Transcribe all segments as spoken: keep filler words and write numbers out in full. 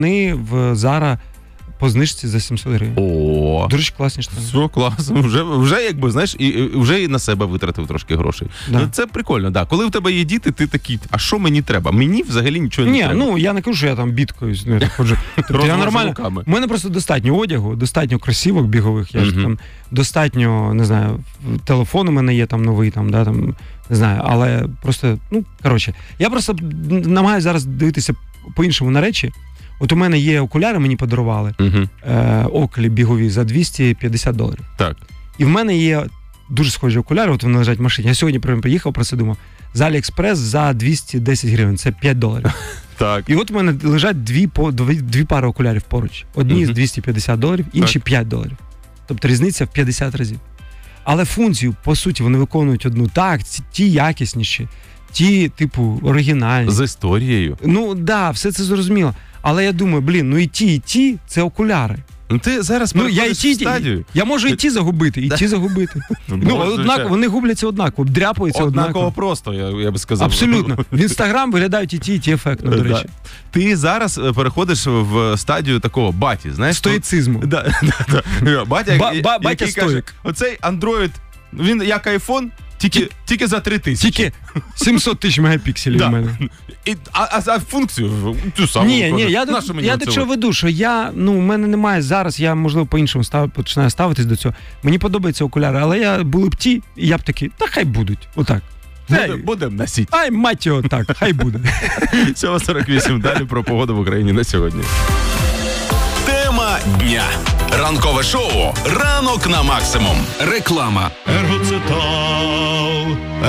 Вони в Zara по знижці за сімсот гривень. О, дуже класні штани. Все класно. Вже, вже якби, знаєш, і, і вже і на себе витратив трошки грошей. Да. Ну, це прикольно, да. Коли в тебе є діти, ти такий, а що мені треба? Мені взагалі нічого не Ні, треба. Ні, ну, я не кажу, що я там бідкаюсь, ну, я так ходжу. Тобто я нормально. У мене просто достатньо одягу, достатньо кросівок бігових, я ж там достатньо, не знаю, телефон у мене є там новий, там, да, там, не знаю, але просто, ну, коротше, я просто намагаюся зараз дивитися по-іншому на речі. От у мене є окуляри, мені подарували, uh-huh. е, Оклі бігові за двісті п'ятдесят доларів. Так. І в мене є дуже схожі окуляри, от вони лежать в машині. Я сьогодні приїхав, про це думав, з Аліекспрес за двісті десять гривень, це п'ять доларів. Так. І от у мене лежать дві, по, дві, дві пари окулярів поруч. Одні uh-huh. з двісті п'ятдесят доларів, інші так. п'ять доларів. Тобто різниця в п'ятдесят разів. Але функцію, по суті, вони виконують одну. Так, ті якісніші, ті, типу, оригінальні. З історією. Ну, так, да, все це зрозуміло. Але я думаю, блін, ну і ті, і ті – це окуляри. Ну ти зараз ну, я, і ті, ті, стадію. Я можу і ті загубити, і ті загубити. Ну, однаково, вони губляться однаково, дряпаються однаково. Однаково просто, я, я би сказав. Абсолютно. В Інстаграм виглядають і ті, і ті ефектно, до речі. Ти зараз переходиш в стадію такого баті, знаєш? Стоїцизму. Да, да, да. Батя, ба, ба, який батя каже, оцей Android, він як айфон, Тільки, тільки за три тисячі. Тільки сімсот тисяч мегапікселів да. в мене. І, а, а, а функцію ту саму? Ні, ні, я, до, я до чого веду, що я, ну, у мене немає зараз, я, можливо, по-іншому став, починаю ставитись до цього. Мені подобаються окуляри, але я були б ті, і я б такий, та хай будуть, отак. Будемо будем носити. Ай, мать його, так, хай буде. сьома сорок вісім, далі про погоду в Україні на сьогодні. Тема дня. Ранкове шоу «Ранок на максимум». Реклама. Ергоцитал,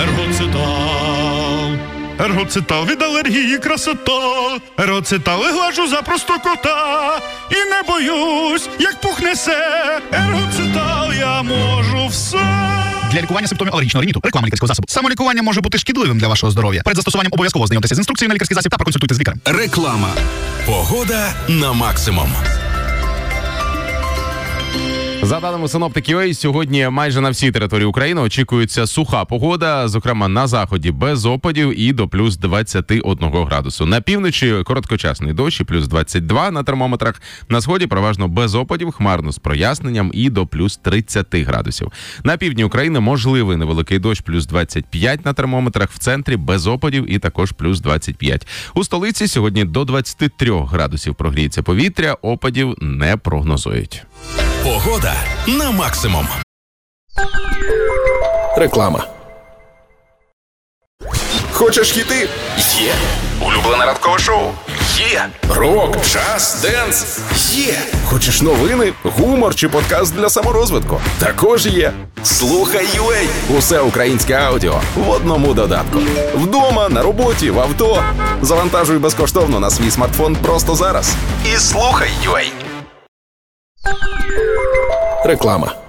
ергоцитал, ергоцитал від алергії красота. Ергоцитал глажу за простокота і не боюсь, як пухне се. Ергоцитал я можу все. Для лікування симптомів алергічного риніту. Реклама лікарського засобу. Самолікування може бути шкідливим для вашого здоров'я. Перед застосуванням обов'язково знайомтеся з інструкцією на лікарський засіб та проконсультуйтесь з лікарем. Реклама. Погода на максимум. За даними синоптиків ю ей, сьогодні майже на всій території України очікується суха погода, зокрема на заході без опадів і до плюс двадцять один градусу. На півночі короткочасний дощ і плюс двадцять два на термометрах. На сході переважно без опадів, хмарно з проясненням і до плюс тридцять градусів. На півдні України можливий невеликий дощ, плюс двадцять п'ять на термометрах, в центрі без опадів і також плюс двадцять п'ять. У столиці сьогодні до двадцять три градусів прогріється повітря, опадів не прогнозують. Погода на максимум. Реклама. Хочеш хіти? Є. Улюблене ранкове шоу? Є. Рок, джаз, денс? Є. Хочеш новини, гумор чи подкаст для саморозвитку? Також є. Слухай ю ей. Усе українське аудіо в одному додатку. Вдома, на роботі, в авто. Завантажуй безкоштовно на свій смартфон просто зараз. І слухай ю ей. Реклама.